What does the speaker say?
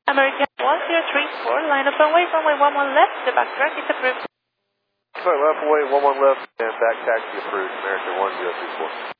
American 1034, line up runway 11 left, the back track is approved. Sorry, left away, 11 left, and back taxi approved, American 1034.